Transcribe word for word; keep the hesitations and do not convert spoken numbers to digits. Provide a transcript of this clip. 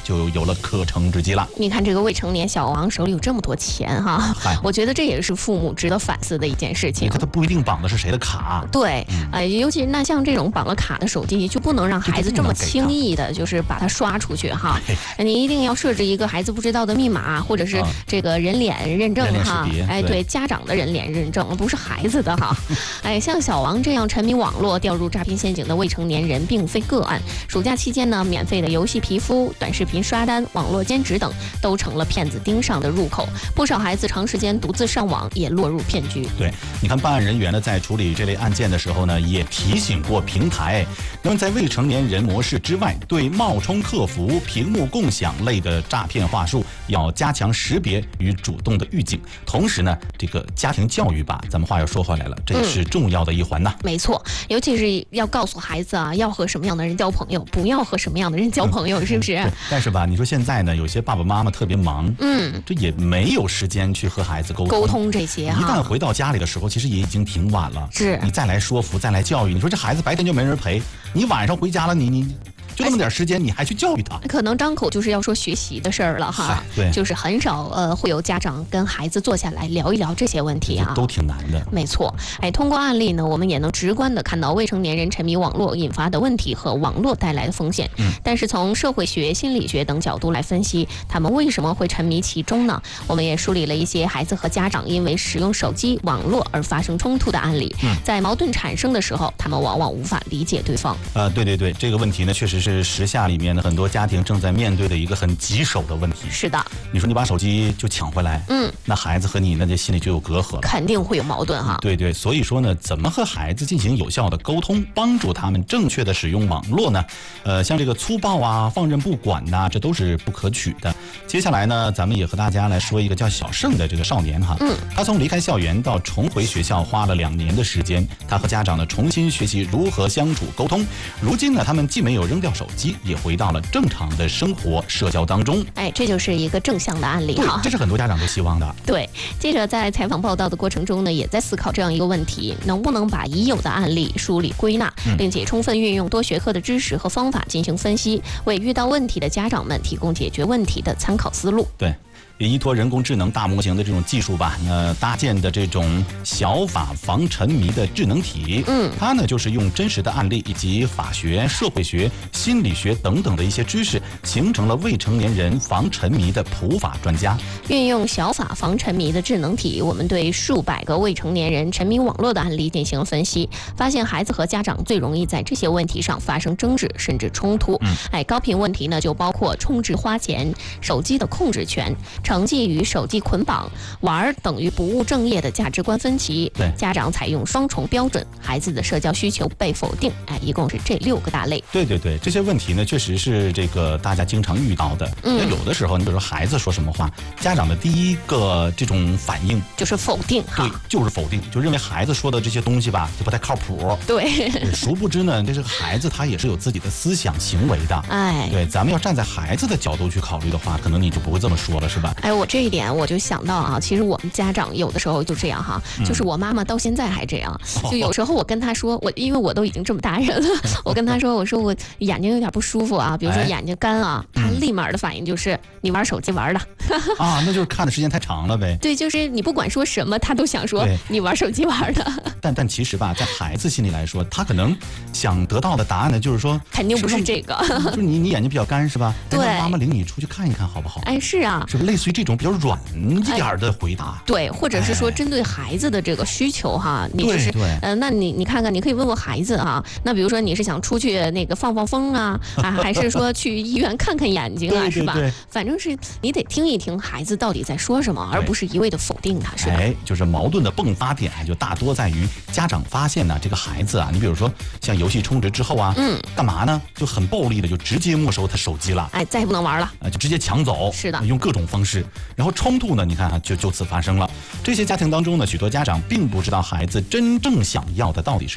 就有了可乘之机了。 你看这个未成年小王手里有这么多钱哈，我觉得这也是父母值得反思的一件事情。 他不一定绑的是谁的卡。 对，嗯、呃，尤其那像这种绑了卡的手机，就不能让孩子这么轻易的，就是把它刷出去哈。你一定要设置一个孩子不知道的密码，或者是这个人脸认证哈。哎，对，家长的人脸认证，不是孩子的哈。哎，像小王这样沉迷网络、掉入诈骗陷阱的未成年人，并非个案。暑假期间呢，免费的游戏皮肤、短视频刷单、网络兼职等，都成了骗子盯上的入口。不少孩子长时间独自上网，也落入骗局。 对，你看办案人员呢，在处理这类案件的时候呢，也提醒过平台，那么在未成年人模式之外，对冒充客服、屏幕共享类的诈骗话术，要加强识别与主动的预警。同时呢，这个家庭教育吧，咱们话又说回来了，这也是重要的一环呐、 嗯。没错，尤其是要告诉孩子啊，要和什么样的人交朋友，不要和什么样的人交朋友，嗯、是不是？ 但是吧，你说现在呢，有些爸爸妈妈特别忙，嗯，这也没有时间去和孩子沟通沟通这些哈。 一旦回到家里的时候，其实也已经挺晚了。 是， 你再来说服，再来教育，你说这孩子白天就没人陪，你晚上回家了，你你。就那么点时间，你还去教育他？ 可能张口就是要说学习的事儿了哈。 对， 就是很少呃会有家长跟孩子坐下来聊一聊这些问题啊， 都挺难的。 没错，哎，通过案例呢，我们也能直观的看到未成年人沉迷网络引发的问题和网络带来的风险。嗯，但是从社会学、心理学等角度来分析，他们为什么会沉迷其中呢？我们也梳理了一些孩子和家长因为使用手机、网络而发生冲突的案例。嗯，在矛盾产生的时候，他们往往无法理解对方。 呃，对对对，这个问题呢，确实是时下里面的很多家庭正在面对的一个很棘手的问题。 是的， 你说你把手机就抢回来，嗯，那孩子和你那这心里就有隔阂了， 肯定会有矛盾哈。 对对，所以说呢，怎么和孩子进行有效的沟通，帮助他们正确的使用网络呢？呃，像这个粗暴啊、放任不管呐、啊，这都是不可取的。接下来呢，咱们也和大家来说一个叫小盛的这个少年哈，嗯，他从离开校园到重回学校花了两年的时间，他和家长呢重新学习如何相处沟通。如今呢，他们既没有扔掉手机，也回到了正常的生活社交当中。 哎，这就是一个正向的案例哈， 这是很多家长都希望的。 对，记者在采访报道的过程中呢，也在思考这样一个问题：能不能把已有的案例梳理归纳，并且充分运用多学科的知识和方法进行分析，为遇到问题的家长们提供解决问题的参考思路。 对。也依托人工智能大模型的这种技术吧，呃，搭建的这种小法防沉迷的智能体，嗯，它呢就是用真实的案例以及法学、社会学、心理学等等的一些知识，形成了未成年人防沉迷的普法专家。 运用小法防沉迷的智能体，我们对数百个未成年人沉迷网络的案例进行了分析，发现孩子和家长最容易在这些问题上发生争执甚至冲突。嗯，哎，高频问题呢就包括充值花钱、手机的控制权、成绩与手机捆绑、玩等于不务正业的价值观分歧， 对家长采用双重标准，孩子的社交需求被否定，哎，一共是这六个大类。 对对对，这些问题呢，确实是这个大家经常遇到的。嗯，那有的时候，你比如说孩子说什么话，家长的第一个这种反应就是否定哈， 对，就是否定，就认为孩子说的这些东西吧，就不太靠谱。 对， 殊不知呢，这是孩子他也是有自己的思想行为的。 哎， 对，咱们要站在孩子的角度去考虑的话，可能你就不会这么说了，是吧？ 哎，我这一点我就想到啊，其实我们家长有的时候就这样哈，嗯、就是我妈妈到现在还这样，就有时候我跟她说，我因为我都已经这么大人了，我跟她说，我说我眼睛有点不舒服啊，比如说眼睛干啊，她、哎、立马的反应就是你玩手机玩的啊，那就是看的时间太长了呗。 对，就是你不管说什么，她都想说你玩手机玩的。 但但其实吧，在孩子心里来说，他可能想得到的答案呢，就是说肯定不是这个， 就是你你眼睛比较干是吧？ 对， 妈妈领你出去看一看好不好？ 哎，是啊， 是不是类似于这种比较软一点的回答？ 哎、对，或者是说针对孩子的这个需求哈，你就是呃，那你你看看，你可以问问孩子啊，那比如说你是想出去那个放放风啊，啊还是说去医院看看眼睛啊， 对对对， 是吧？反正是你得听一听孩子到底在说什么，而不是一味的否定他，是吧？ 哎，就是矛盾的迸发点就大多在于家长发现呢，这个孩子啊，你比如说像游戏充值之后啊，嗯，干嘛呢？就很暴力的就直接没收他手机了， 哎，再也不能玩了， 啊，就直接抢走， 是的， 用各种方式，然后冲突呢，你看啊，就就此发生了。这些家庭当中呢，许多家长并不知道孩子真正想要的到底是